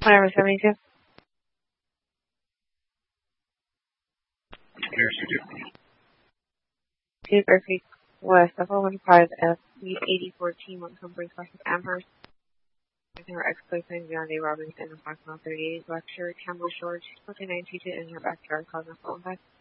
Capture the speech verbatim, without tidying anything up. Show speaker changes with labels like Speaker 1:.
Speaker 1: Whatever, seventy-two.
Speaker 2: Here's you do.
Speaker 1: Two Bear Creek West, four one five F, eighty fourteen, Montgomery, West Amherst. Her ex-boyfriend, John A. Robinson, approximately thirty-eight, Lecture, Campbell Shores, fourteen nine two two in her backyard, causing a phone back.